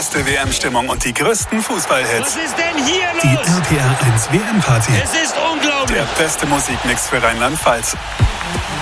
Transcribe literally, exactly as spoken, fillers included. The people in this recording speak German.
beste W M-Stimmung und die größten Fußballhits. Was ist denn hier los? Die R P R eins W M-Party. Es ist unglaublich. Der beste Musikmix für Rheinland-Pfalz.